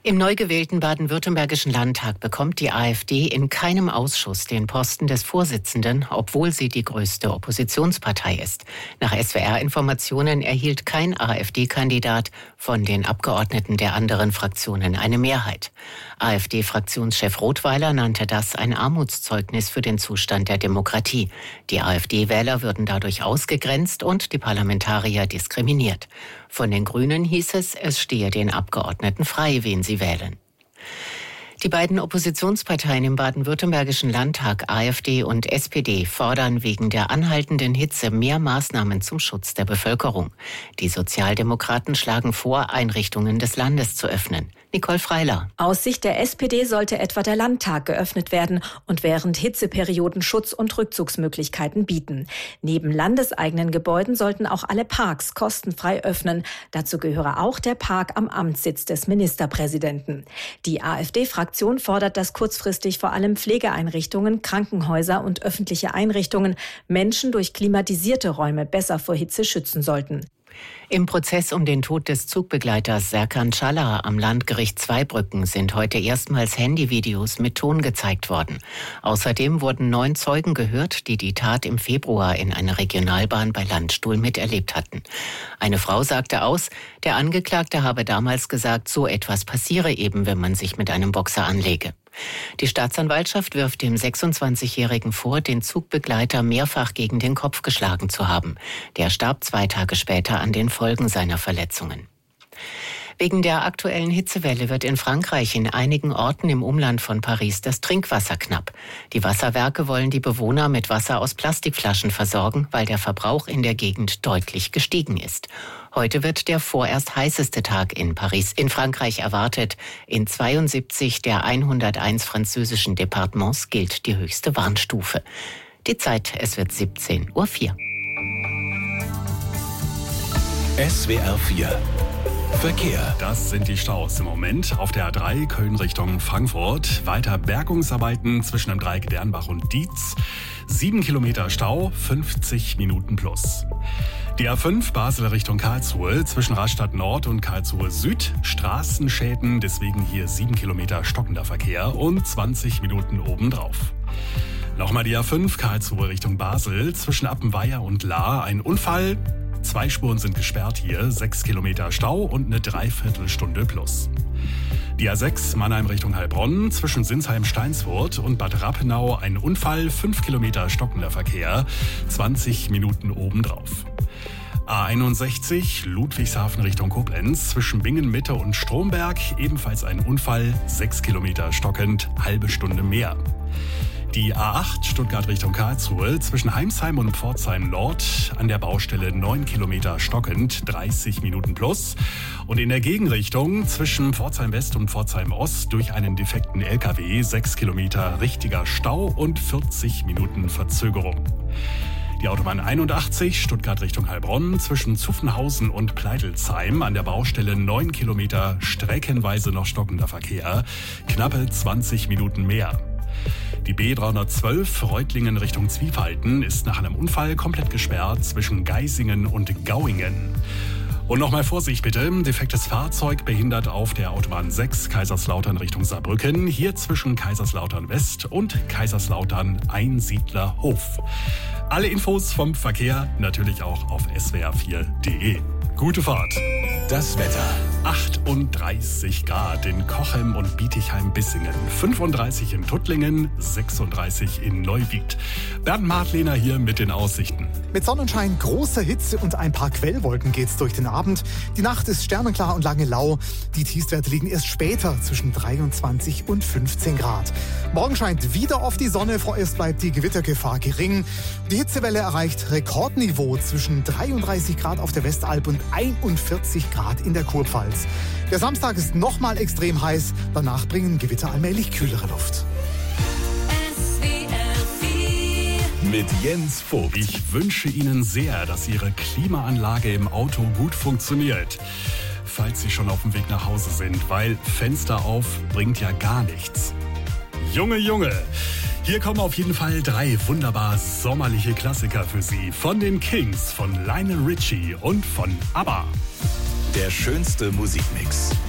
Im neu gewählten baden-württembergischen Landtag bekommt die AfD in keinem Ausschuss den Posten des Vorsitzenden, obwohl sie die größte Oppositionspartei ist. Nach SWR-Informationen erhielt kein AfD-Kandidat von den Abgeordneten der anderen Fraktionen eine Mehrheit. AfD-Fraktionschef Rothweiler nannte das ein Armutszeugnis für den Zustand der Demokratie. Die AfD-Wähler würden dadurch ausgegrenzt und die Parlamentarier diskriminiert. Von den Grünen hieß es stehe den Abgeordneten frei, wen sie wählen. Die beiden Oppositionsparteien im baden-württembergischen Landtag, AfD und SPD, fordern wegen der anhaltenden Hitze mehr Maßnahmen zum Schutz der Bevölkerung. Die Sozialdemokraten schlagen vor, Einrichtungen des Landes zu öffnen. Nicole Freiler. Aus Sicht der SPD sollte etwa der Landtag geöffnet werden und während Hitzeperioden Schutz- und Rückzugsmöglichkeiten bieten. Neben landeseigenen Gebäuden sollten auch alle Parks kostenfrei öffnen. Dazu gehöre auch der Park am Amtssitz des Ministerpräsidenten. Die AfD-Fraktion fordert, dass kurzfristig vor allem Pflegeeinrichtungen, Krankenhäuser und öffentliche Einrichtungen Menschen durch klimatisierte Räume besser vor Hitze schützen sollten. Im Prozess um den Tod des Zugbegleiters Serkan Çalar am Landgericht Zweibrücken sind heute erstmals Handyvideos mit Ton gezeigt worden. Außerdem wurden 9 Zeugen gehört, die die Tat im Februar in einer Regionalbahn bei Landstuhl miterlebt hatten. Eine Frau sagte aus, der Angeklagte habe damals gesagt, so etwas passiere eben, wenn man sich mit einem Boxer anlege. Die Staatsanwaltschaft wirft dem 26-Jährigen vor, den Zugbegleiter mehrfach gegen den Kopf geschlagen zu haben. Der starb 2 Tage später an den Folgen seiner Verletzungen. Wegen der aktuellen Hitzewelle wird in Frankreich in einigen Orten im Umland von Paris das Trinkwasser knapp. Die Wasserwerke wollen die Bewohner mit Wasser aus Plastikflaschen versorgen, weil der Verbrauch in der Gegend deutlich gestiegen ist. Heute wird der vorerst heißeste Tag in Frankreich erwartet. In 72 der 101 französischen Departements gilt die höchste Warnstufe. Die Zeit, es wird 17:04 Uhr. SWR 4 Verkehr. Das sind die Staus im Moment auf der A3 Köln Richtung Frankfurt. Weiter Bergungsarbeiten zwischen dem Dreieck Dernbach und Dietz. 7 Kilometer Stau, 50 Minuten plus. Die A5 Basel Richtung Karlsruhe zwischen Rastatt Nord und Karlsruhe Süd. Straßenschäden, deswegen hier 7 Kilometer stockender Verkehr und 20 Minuten obendrauf. Nochmal die A5 Karlsruhe Richtung Basel zwischen Appenweier und Lahr. Ein Unfall. 2 Spuren sind gesperrt hier, 6 Kilometer Stau und eine Dreiviertelstunde plus. Die A6 Mannheim Richtung Heilbronn zwischen Sinsheim-Steinsfurt und Bad Rappenau ein Unfall, 5 Kilometer stockender Verkehr, 20 Minuten obendrauf. A61 Ludwigshafen Richtung Koblenz zwischen Bingen-Mitte und Stromberg ebenfalls ein Unfall, 6 Kilometer stockend, halbe Stunde mehr. Die A8 Stuttgart Richtung Karlsruhe zwischen Heimsheim und Pforzheim Nord an der Baustelle 9 Kilometer stockend, 30 Minuten plus. Und in der Gegenrichtung zwischen Pforzheim West und Pforzheim Ost durch einen defekten LKW 6 Kilometer richtiger Stau und 40 Minuten Verzögerung. Die Autobahn 81 Stuttgart Richtung Heilbronn zwischen Zuffenhausen und Pleitelsheim an der Baustelle 9 Kilometer streckenweise noch stockender Verkehr, knappe 20 Minuten mehr. Die B312 Reutlingen Richtung Zwiefalten ist nach einem Unfall komplett gesperrt zwischen Geisingen und Gauingen. Und nochmal Vorsicht bitte, defektes Fahrzeug behindert auf der Autobahn 6 Kaiserslautern Richtung Saarbrücken, hier zwischen Kaiserslautern West und Kaiserslautern Einsiedlerhof. Alle Infos vom Verkehr natürlich auch auf swr4.de. Gute Fahrt. Das Wetter. 38 Grad in Cochem und Bietigheim-Bissingen, 35 in Tuttlingen, 36 in Neuwied. Bernd Martlehner hier mit den Aussichten. Mit Sonnenschein, großer Hitze und ein paar Quellwolken geht's durch den Abend. Die Nacht ist sternenklar und lange lau. Die Tiefstwerte liegen erst später zwischen 23 und 15 Grad. Morgen scheint wieder oft die Sonne, vorerst bleibt die Gewittergefahr gering. Die Hitzewelle erreicht Rekordniveau zwischen 33 Grad auf der Westalb und 41 Grad in der Kurpfalz. Der Samstag ist nochmal extrem heiß, danach bringen Gewitter allmählich kühlere Luft. Mit Jens Vogt. Ich wünsche Ihnen sehr, dass Ihre Klimaanlage im Auto gut funktioniert. Falls Sie schon auf dem Weg nach Hause sind, weil Fenster auf bringt ja gar nichts. Junge, Junge. Hier kommen auf jeden Fall 3 wunderbar sommerliche Klassiker für Sie. Von den Kings, von Lionel Richie und von ABBA. Der schönste Musikmix.